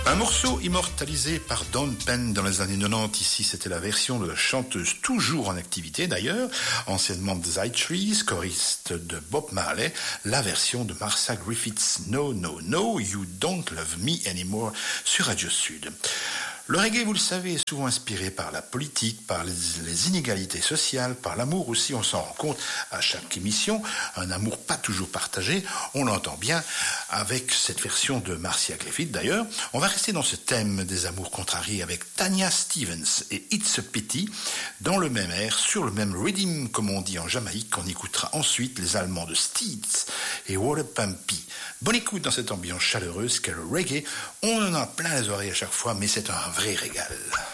Un morceau immortalisé par Dawn Penn dans les années 90. Ici, c'était la version de la chanteuse toujours en activité d'ailleurs, anciennement de The Trees, choriste de Bob Marley, la version de Marcia Griffiths, No, No, No, You Don't Love Me Anymore sur Radio Sud. Le reggae, vous le savez, est souvent inspiré par la politique, par les inégalités sociales, par l'amour aussi, on s'en rend compte à chaque émission, un amour pas toujours partagé, on l'entend bien avec cette version de Marcia Griffith d'ailleurs. On va rester dans ce thème des amours contrariés avec Tanya Stevens et It's a Pity, dans le même air, sur le même rhythm comme on dit en Jamaïque. On écoutera ensuite les Allemands de Steeds et Water Pumpy. Bonne écoute dans cette ambiance chaleureuse qu'est le reggae. On en a plein les oreilles à chaque fois, mais c'est un vrai régal.